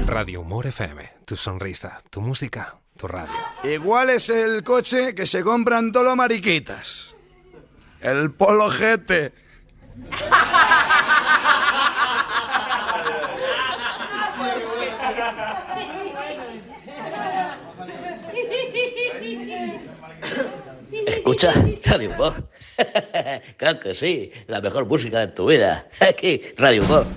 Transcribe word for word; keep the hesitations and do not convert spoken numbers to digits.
Radio Humor F M, tu sonrisa, tu música, tu radio. Igual es el coche que se compran todos los mariquitas. El Polo G T. ¿Escucha? Radio Humor. Claro que sí, la mejor música de tu vida. Aquí, Radio Humor.